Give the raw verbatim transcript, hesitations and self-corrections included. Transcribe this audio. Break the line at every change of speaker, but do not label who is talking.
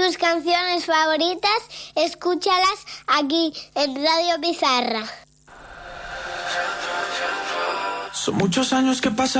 tus canciones favoritas, escúchalas aquí en Radio Pizarra.
Son muchos años que pasan.